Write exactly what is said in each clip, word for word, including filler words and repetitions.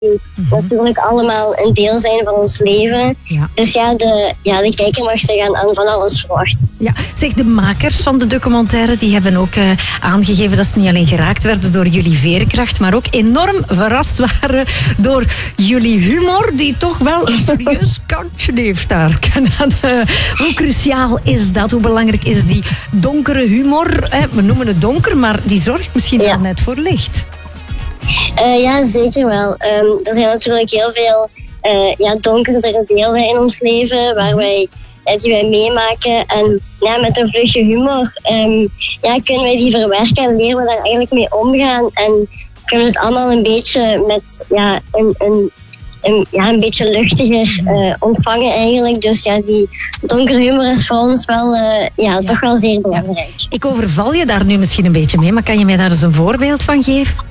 die mm-hmm. natuurlijk allemaal een deel zijn van ons leven. Ja. Dus ja de, ja, de kijker mag zich aan, aan van alles verwachten. Ja, zeg, de makers van de documentaire die hebben ook uh, aangegeven dat ze niet alleen geraakt werden door jullie veerkracht, maar ook enorm verrast waren door jullie humor, die toch wel een serieus kantje heeft daar. Hoe cruciaal is dat? Hoe belangrijk is die donkere humor? We noemen het donker, maar die zorgt misschien ja. wel net voor licht. Uh, ja, zeker wel. Um, er zijn natuurlijk heel veel uh, ja, donkerdere delen in ons leven waar wij, uh, die wij meemaken. En ja, met een vlugje humor um, ja, kunnen wij die verwerken en leren we daar eigenlijk mee omgaan. En kunnen we het allemaal een beetje met ja, een, een, een, ja, een beetje luchtiger uh, ontvangen eigenlijk. Dus ja, die donkere humor is voor ons wel, uh, ja, ja. toch wel zeer belangrijk. Ja. Ik overval je daar nu misschien een beetje mee, maar kan je mij daar eens een voorbeeld van geven?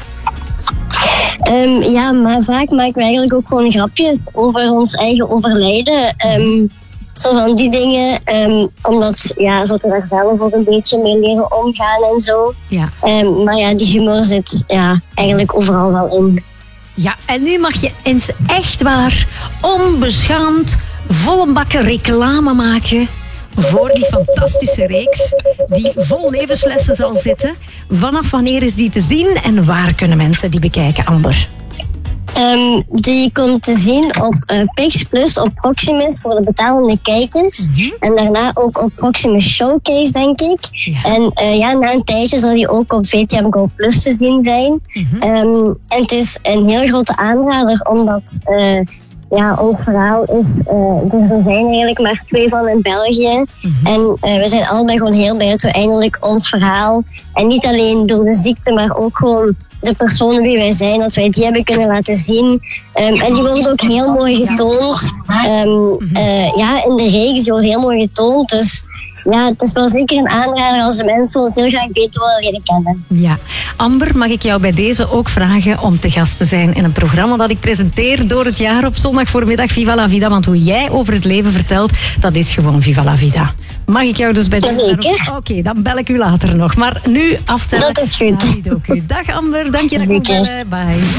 Um, ja, maar vaak maken we eigenlijk ook gewoon grapjes over ons eigen overlijden. Um, zo van die dingen, um, omdat ja, zodat we daar zelf ook een beetje mee leren omgaan en zo. Ja. Um, maar ja, die humor zit ja, eigenlijk overal wel in. Ja, en nu mag je eens echt waar onbeschaamd volle bakken reclame maken voor die fantastische reeks die vol levenslessen zal zitten. Vanaf wanneer is die te zien en waar kunnen mensen die bekijken, Amber? Um, die komt te zien op uh, Pix Plus, op Proximus voor de betalende kijkers. Mm-hmm. En daarna ook op Proximus Showcase, denk ik. Ja. En uh, ja, na een tijdje zal die ook op V T M Go Plus te zien zijn. Mm-hmm. Um, en het is een heel grote aanrader, omdat uh, ja, ons verhaal is... Uh, er zijn eigenlijk maar twee van in België. Mm-hmm. En uh, we zijn allebei gewoon heel blij dat we eindelijk ons verhaal... en niet alleen door de ziekte, maar ook gewoon... de personen wie wij zijn, dat wij die hebben kunnen laten zien. Um, en die worden ook heel mooi getoond. Um, uh, ja, in de reeks, die wordt heel mooi getoond. Dus ja, het is wel zeker een aanrader als de mensen ons heel graag beter willen leren kennen. Ja. Amber, mag ik jou bij deze ook vragen om te gast te zijn in een programma dat ik presenteer door het jaar op zondag voormiddag, Viva la Vida. Want hoe jij over het leven vertelt, dat is gewoon Viva la Vida. Mag ik jou dus bij deze... Zeker. Oké, okay, dan bel ik u later nog. Maar nu aftellen. Dat is goed. Dag Amber, dank je dat je kon bellen. Bye.